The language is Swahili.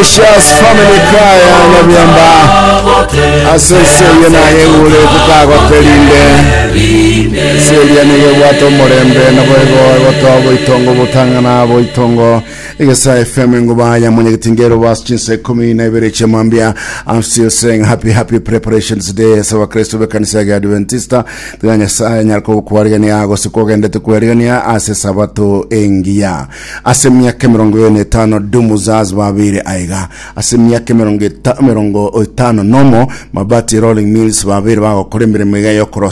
Precious family cry Nabiamba Asese yena yewule kukago pelinde Selia nige wato morembe Naboego wato itongo butangana itongo Igasa FM ngubaya mwenye kitingero was chinse kumi na ibereche mambia. I'm still saying happy preparations day Sawa Kristo bekanisa ya Adventista Tuganya saa nyarko kuwarigania Agosi kogende kuwarigania Ase sabato engia Ase miaka 45 dumu zaz babiri aiga Ase miaka 45 nomo Mabati rolling mills babiri Wago kure miremega yo